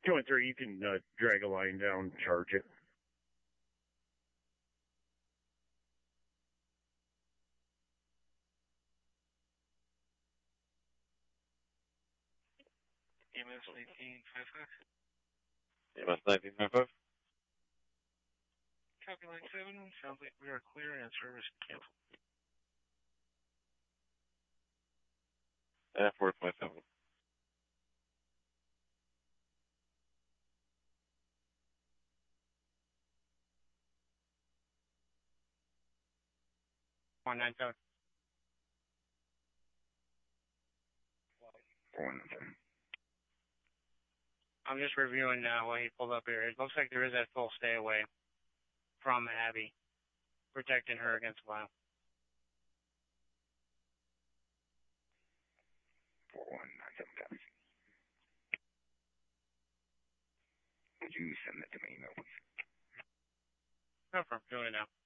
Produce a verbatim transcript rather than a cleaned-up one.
two and three, you can uh, drag a line down, charge it. E M S nineteen fifty-five. E M S nineteen fifty-five. Copy line seven. Sounds like we are clear and service canceled. And four twenty-seven. one nine seven. four one seven. I'm just reviewing now what he pulled up here. It looks like there is that full stay away from Abby, protecting her against violence. four one nine seven copies. Could you send that to my email, please? No problem. Doing it now.